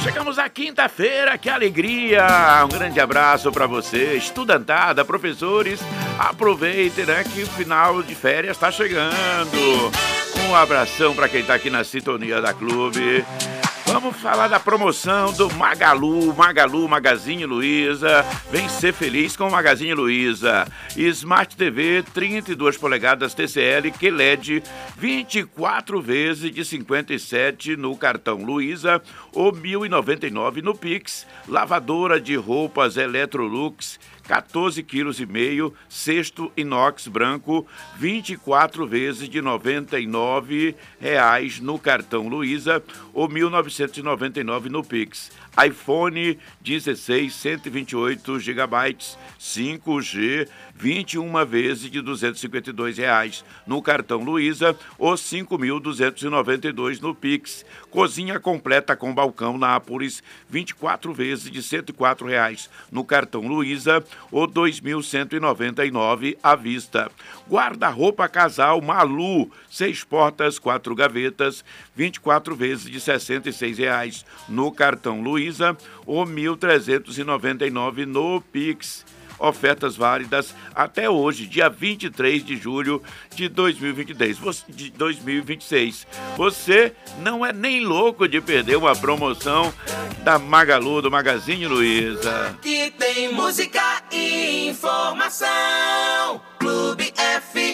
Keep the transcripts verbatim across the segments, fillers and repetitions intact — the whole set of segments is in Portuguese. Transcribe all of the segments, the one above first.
Chegamos à quinta-feira, que alegria! Um grande abraço para você, estudantada, professores. Aproveitem, né, que o final de férias está chegando. Um abração para quem está aqui na sintonia da Clube. Vamos falar da promoção do Magalu, Magalu Magazine Luiza. Vem ser feliz com o Magazine Luiza. Smart T V trinta e duas polegadas T C L Q L E D, vinte e quatro vezes de cinquenta e sete no cartão Luiza ou mil e noventa e nove no Pix. Lavadora de roupas Electrolux, quatorze quilos e meio, cesto inox branco, vinte e quatro vezes de noventa e nove reais no cartão Luiza ou mil novecentos e noventa e nove no Pix. iPhone dezesseis, cento e vinte e oito gigabytes, cinco G, vinte e uma vezes de duzentos e cinquenta e dois reais no cartão Luiza ou cinco mil duzentos e noventa e dois no Pix. Cozinha completa com balcão Nápoles, vinte e quatro vezes de cento e quatro reais no cartão Luiza ou dois mil cento e noventa e nove à vista. Guarda-roupa casal Malu, seis portas, quatro gavetas, vinte e quatro vezes de sessenta e seis reais no cartão Luiza ou mil trezentos e noventa e nove no Pix. Ofertas válidas até hoje, dia vinte e três de julho de dois mil e vinte e três, de dois mil e vinte e seis. Você não é nem louco de perder uma promoção da Magalu, do Magazine Luiza. Aqui tem música e informação. Clube F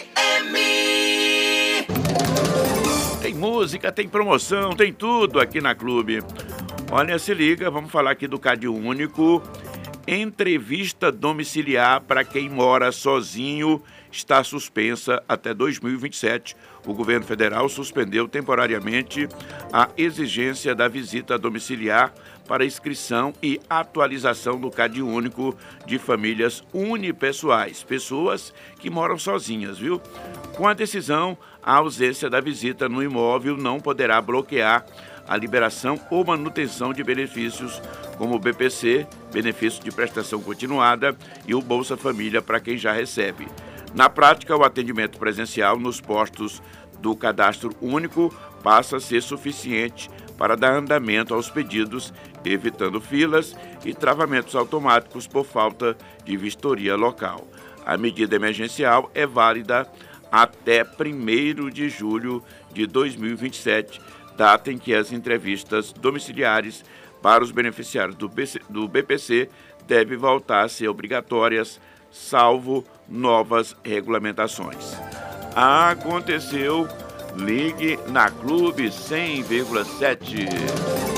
M. Tem música, tem promoção, tem tudo aqui na Clube. Olha, se liga, vamos falar aqui do Cade Único. Entrevista domiciliar para quem mora sozinho está suspensa até dois mil e vinte e sete. O governo federal suspendeu temporariamente a exigência da visita domiciliar para inscrição e atualização do Cade Único de famílias unipessoais, pessoas que moram sozinhas, viu? Com a decisão, a ausência da visita no imóvel não poderá bloquear a liberação ou manutenção de benefícios como o B P C, benefício de prestação continuada, e o Bolsa Família para quem já recebe. Na prática, o atendimento presencial nos postos do Cadastro Único passa a ser suficiente para dar andamento aos pedidos, evitando filas e travamentos automáticos por falta de vistoria local. A medida emergencial é válida até primeiro de julho de dois mil e vinte e sete, data em que as entrevistas domiciliares para os beneficiários do, B C, do B P C devem voltar a ser obrigatórias, salvo novas regulamentações. Aconteceu, ligue na Clube cem vírgula sete.